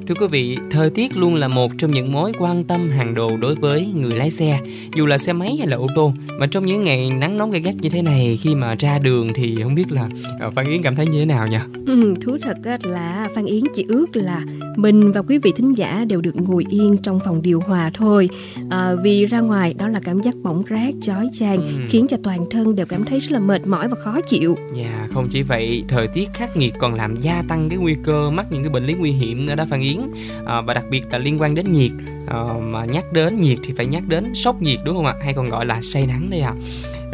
Thưa quý vị, thời tiết luôn là một trong những mối quan tâm hàng đầu đối với người lái xe, dù là xe máy hay là ô tô. Mà trong những ngày nắng nóng gay gắt như thế này, khi mà ra đường thì không biết là Phan Yến cảm thấy như thế nào nhỉ? Thú thật là Phan Yến chỉ ước là mình và quý vị thính giả đều được ngồi yên trong phòng điều hòa thôi. Vì ra ngoài đó là cảm giác bỏng rát, chói chang, khiến cho toàn thân đều cảm thấy rất là mệt mỏi và khó chịu. Dạ, không chỉ vậy, thời tiết khắc nghiệt còn làm gia tăng cái nguy cơ mắc những cái bệnh lý nguy hiểm nữa đó Phan Yến. Và đặc biệt là liên quan đến nhiệt. Mà nhắc đến nhiệt thì phải nhắc đến sốc nhiệt, đúng không ạ? Hay còn gọi là say nắng đây ạ.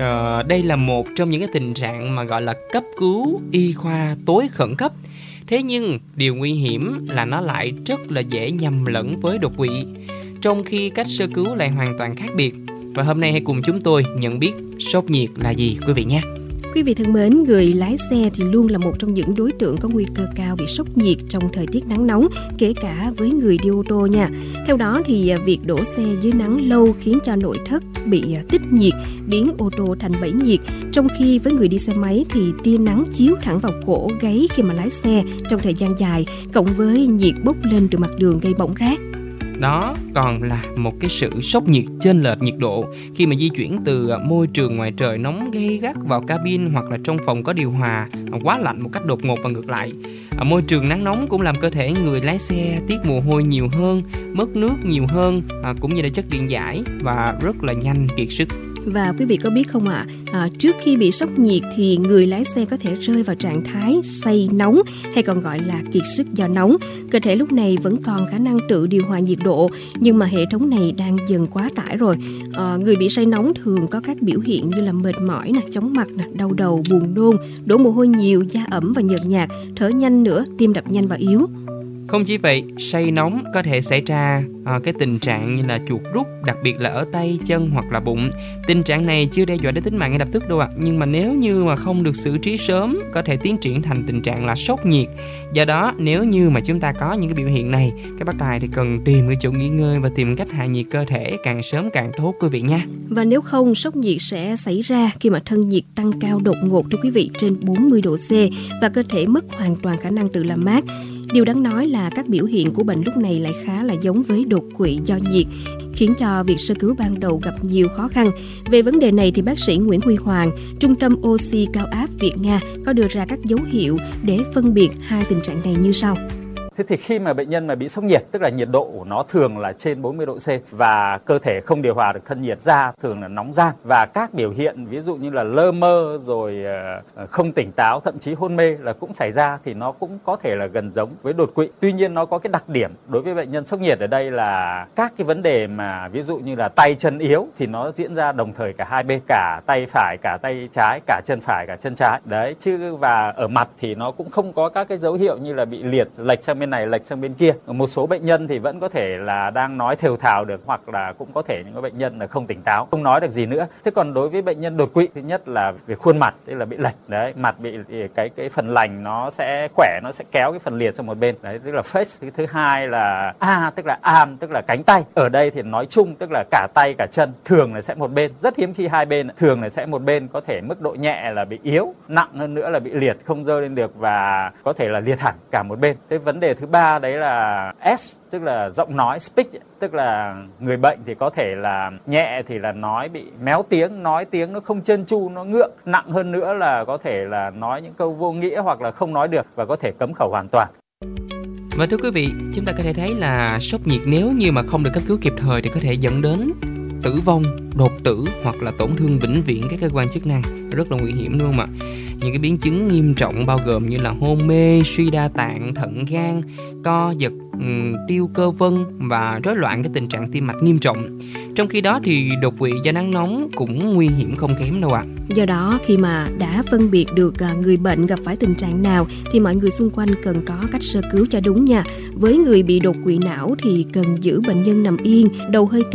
Đây là một trong những cái tình trạng mà gọi là cấp cứu y khoa tối khẩn cấp. Thế nhưng điều nguy hiểm là nó lại rất là dễ nhầm lẫn với đột quỵ, trong khi cách sơ cứu lại hoàn toàn khác biệt. Và hôm nay hãy cùng chúng tôi nhận biết sốc nhiệt là gì quý vị nhé. Quý vị thân mến, người lái xe thì luôn là một trong những đối tượng có nguy cơ cao bị sốc nhiệt trong thời tiết nắng nóng, kể cả với người đi ô tô nha. Theo đó thì việc đổ xe dưới nắng lâu khiến cho nội thất bị tích nhiệt, biến ô tô thành bẫy nhiệt. Trong khi với người đi xe máy thì tia nắng chiếu thẳng vào cổ, gáy khi mà lái xe trong thời gian dài, cộng với nhiệt bốc lên từ mặt đường gây bỏng rát. Đó còn là một cái sự sốc nhiệt chênh lệch nhiệt độ khi mà di chuyển từ môi trường ngoài trời nóng gay gắt vào cabin hoặc là trong phòng có điều hòa quá lạnh một cách đột ngột và ngược lại. Môi trường nắng nóng cũng làm cơ thể người lái xe tiết mồ hôi nhiều hơn, mất nước nhiều hơn, cũng như là chất điện giải và rất là nhanh kiệt sức. Và quý vị có biết không ạ, trước khi bị sốc nhiệt thì người lái xe có thể rơi vào trạng thái say nóng, hay còn gọi là kiệt sức do nóng. Cơ thể lúc này vẫn còn khả năng tự điều hòa nhiệt độ, nhưng mà hệ thống này đang dần quá tải rồi. Người bị say nóng thường có các biểu hiện như là mệt mỏi, chóng mặt, đau đầu, buồn nôn, đổ mồ hôi nhiều, da ẩm và nhợt nhạt, thở nhanh nữa, tim đập nhanh và yếu. Không chỉ vậy, say nóng có thể xảy ra cái tình trạng như là chuột rút, đặc biệt là ở tay, chân hoặc là bụng. Tình trạng này chưa đe dọa đến tính mạng ngay lập tức đâu ạ. Nhưng mà nếu như mà không được xử trí sớm, có thể tiến triển thành tình trạng là sốc nhiệt. Do đó, nếu như mà chúng ta có những cái biểu hiện này, các bác tài thì cần tìm cái chỗ nghỉ ngơi và tìm cách hạ nhiệt cơ thể càng sớm càng tốt quý vị nha. Và nếu không, sốc nhiệt sẽ xảy ra khi mà thân nhiệt tăng cao đột ngột thưa quý vị, trên 40 độ C và cơ thể mất hoàn toàn khả năng tự làm mát. Điều đáng nói là các biểu hiện của bệnh lúc này lại khá là giống với đột quỵ do nhiệt, khiến cho việc sơ cứu ban đầu gặp nhiều khó khăn. Về vấn đề này thì bác sĩ Nguyễn Huy Hoàng, Trung tâm Oxy Cao áp Việt Nga có đưa ra các dấu hiệu để phân biệt hai tình trạng này như sau. Thế thì khi mà bệnh nhân mà bị sốc nhiệt, tức là nhiệt độ của nó thường là trên 40 độ C và cơ thể không điều hòa được thân nhiệt, da thường là nóng ran, và các biểu hiện ví dụ như là lơ mơ rồi không tỉnh táo, thậm chí hôn mê là cũng xảy ra, thì nó cũng có thể là gần giống với đột quỵ. Tuy nhiên nó có cái đặc điểm đối với bệnh nhân sốc nhiệt ở đây là các cái vấn đề mà ví dụ như là tay chân yếu thì nó diễn ra đồng thời cả hai bên, cả tay phải, cả tay trái, cả chân phải, cả chân trái. Đấy, chứ và ở mặt thì nó cũng không có các cái dấu hiệu như là bị liệt, lệch sang bên này, lệch sang bên kia. Một số bệnh nhân thì vẫn có thể là đang nói thều thào được, hoặc là cũng có thể những cái bệnh nhân là không tỉnh táo, không nói được gì nữa. Thế còn đối với bệnh nhân đột quỵ, thứ nhất là về khuôn mặt, tức là bị lệch, đấy, mặt bị cái phần lành nó sẽ khỏe, nó sẽ kéo cái phần liệt sang một bên, đấy, tức là face. Thứ hai là tức là arm, tức là cánh tay. Ở đây thì nói chung tức là cả tay cả chân, thường là sẽ một bên, rất hiếm khi hai bên, thường là sẽ một bên, có thể mức độ nhẹ là bị yếu, nặng hơn nữa là bị liệt, không giơ lên được và có thể là liệt hẳn cả một bên. Cái vấn đề thứ ba đấy là S, tức là giọng nói, speak, tức là người bệnh thì có thể là nhẹ thì là nói bị méo tiếng, nói tiếng nó không trơn tru, nó ngượng. Nặng hơn nữa là có thể là nói những câu vô nghĩa hoặc là không nói được và có thể cấm khẩu hoàn toàn. Và thưa quý vị, chúng ta có thể thấy là sốc nhiệt nếu như mà không được cấp cứu kịp thời thì có thể dẫn đến tử vong, đột tử hoặc là tổn thương vĩnh viễn các cơ quan chức năng, rất là nguy hiểm đúng không ạ? Những cái biến chứng nghiêm trọng bao gồm như là hôn mê, suy đa tạng, thận gan, co giật, tiêu cơ vân và rối loạn cái tình trạng tim mạch nghiêm trọng. Trong khi đó thì đột quỵ do nắng nóng cũng nguy hiểm không kém đâu ạ. Do đó khi mà đã phân biệt được người bệnh gặp phải tình trạng nào thì mọi người xung quanh cần có cách sơ cứu cho đúng nha. Với người bị đột quỵ não thì cần giữ bệnh nhân nằm yên, đầu hơi